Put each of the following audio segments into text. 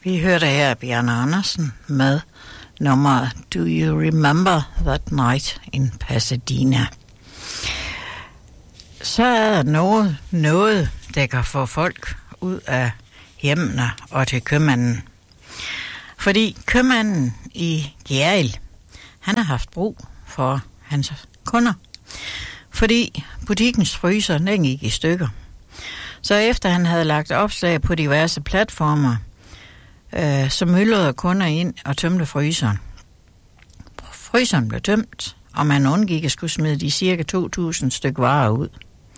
Vi hørte her Bjarne Andersen med nummeret Do You Remember That Night in Pasadena. Så er der noget, der kan få folk ud af hjemmene og til købmanden. Fordi købmanden i Gjerrild, han har haft brug for hans kunder. Fordi butikkens fryser, den gik i stykker. Så efter han havde lagt opslag på diverse platformer, så myldrede kunder ind og tømte fryseren. Fryseren blev tømt, og man undgik at skulle smide de cirka 2.000 stykker varer ud.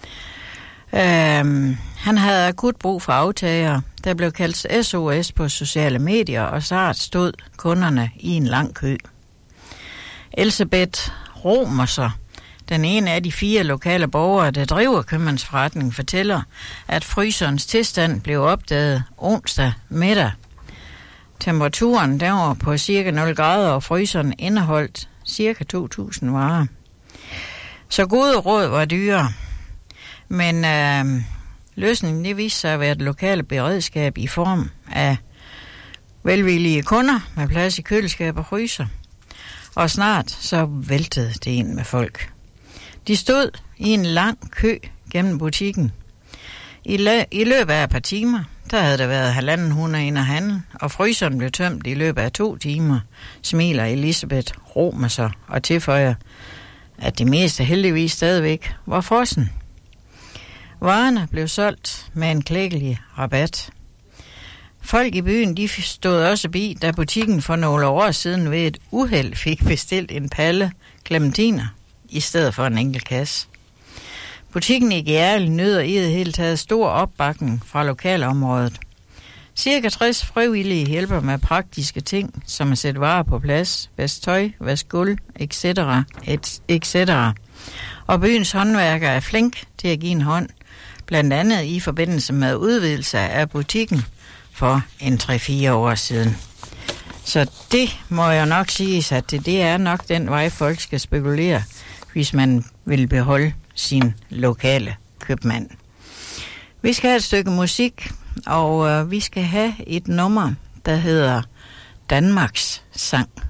Han havde akut brug for aftagere. Der blev kaldt SOS på sociale medier, og snart stod kunderne i en lang kø. Elisabeth Romerser, den ene af de 4 lokale borgere, der driver købmandsforretningen, fortæller, at fryserens tilstand blev opdaget onsdag middag. Temperaturen der var på cirka 0 grader, og fryseren indeholdt cirka 2.000 varer. Så gode råd var dyre. Men løsningen det viste sig at være et lokalt beredskab i form af velvillige kunder med plads i køleskab og fryser. Og snart så væltede det ind med folk. De stod i en lang kø gennem butikken. I løbet af et par timer, der havde der været 1.500 ind at handle, og fryseren blev tømt i løbet af 2 timer, smiler Elisabeth Romerser og tilføjer, at det meste heldigvis stadigvæk var frossen. Varerne blev solgt med en klækkelig rabat. Folk i byen de stod også bi, da butikken for nogle år siden ved et uheld fik bestilt en palle clementiner i stedet for en enkelt kasse. Butikken i Gjerrild nyder i det hele taget stor opbakning fra lokalområdet. Cirka 60 frivillige hjælper med praktiske ting, som at sætte varer på plads, vaske tøj, vaske gulv, etc. Og byens håndværker er flink til at give en hånd, blandt andet i forbindelse med udvidelse af butikken for en 3-4 år siden. Så det må jeg nok sige, at det er nok den vej, folk skal spekulere, hvis man vil beholde sin lokale købmand. Vi skal have et stykke musik, og vi skal have et nummer, der hedder Danmarks sang.